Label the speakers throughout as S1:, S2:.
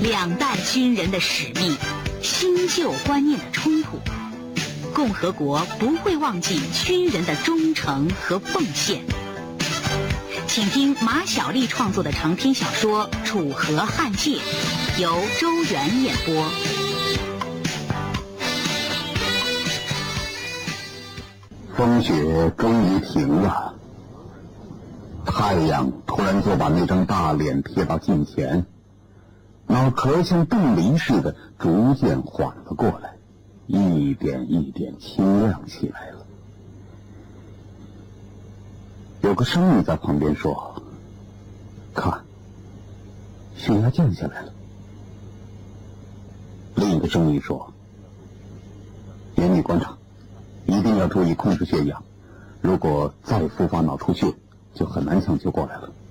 S1: 两代军人的使命，新旧观念的冲突。共和国不会忘记军人的忠诚和奉献。请听马小丽创作的长篇小说《楚河汉界》，由周元演播。
S2: 风雪终于停了，太阳突然就把那张大脸贴到镜前，脑壳像冻梨似的逐渐缓了过来，一点一点清亮起来了。有个声音在旁边说：“看，血压降下来了。”另一个声音说：“严密观察，一定要注意控制血压，如果再复发脑出血，就很难抢救过来了。”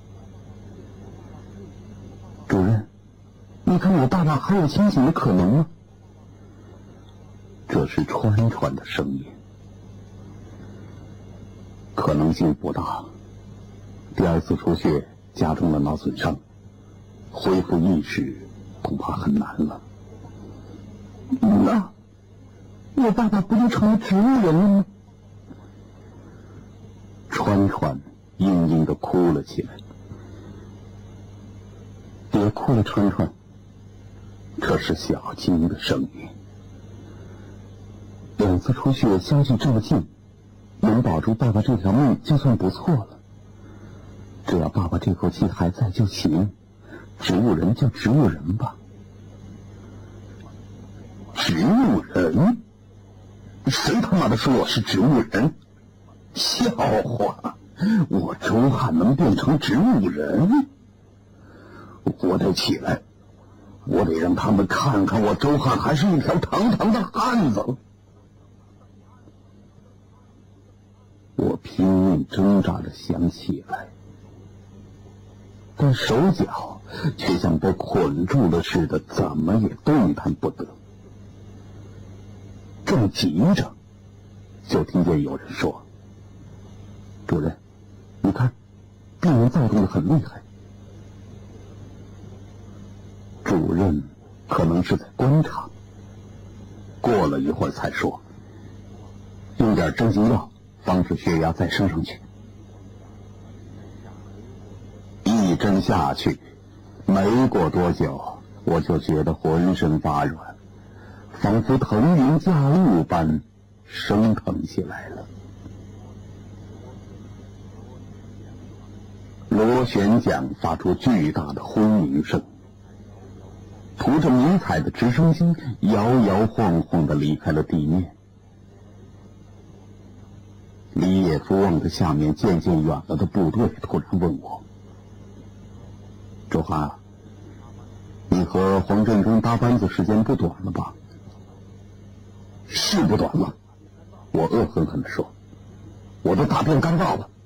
S2: 主任，你看我爸爸还有清醒的可能吗？这是川川的声音。可能性不大，第二次出血加重了脑损伤，恢复意识恐怕很难了。那我爸爸不就成了植物人了吗？川川嘤嘤地哭了起来。别哭了，川川，这是小金的声音。两次出血相距这么近，能保住爸爸这条命就算不错了。只要爸爸这口气还在就行，植物人就植物人吧。植物人？谁他妈的说我是植物人？笑话！我周汉能变成植物人？我得起来，我得让他们看看我周汉还是一条堂堂的汉子。我拼命挣扎着想起来，但手脚却像被捆住了似的，怎么也动弹不得。正急着，就听见有人说：“主任，你看，病人躁动得很厉害。”主任可能是在观察，过了一会儿才说：“用点镇静药，防止血压再升上去。”一针下去，没过多久，我就觉得浑身发软，仿佛腾云驾雾般升腾起来了。螺旋桨发出巨大的轰鸣声，涂着迷彩的直升机摇摇晃晃地离开了地面。李野夫望着下面渐渐远了的部队，突然问我：“周汉，你和黄振中搭班子时间不短了吧？”“是不短了。”我恶狠狠地说，“我都大便干燥了。”